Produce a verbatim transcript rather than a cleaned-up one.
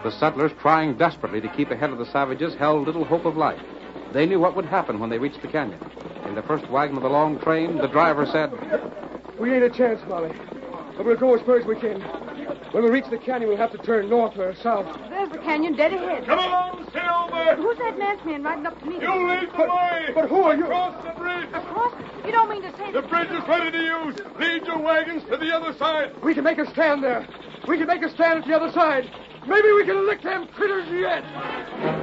The settlers, trying desperately to keep ahead of the savages, held little hope of life. They knew what would happen when they reached the canyon. In the first wagon of the long train, the driver said, "We ain't a chance, Molly. But we'll go as far as we can. When we reach the canyon, we'll have to turn north or south." There's the canyon dead ahead. Come along, Silver! Who's that masked man riding up to me? You lead the way! But who are you? Across the bridge! Across? You don't mean to say The that... bridge is ready to use. Lead your wagons to the other side. We can make a stand there. We can make a stand at the other side. Maybe we can lick them critters yet.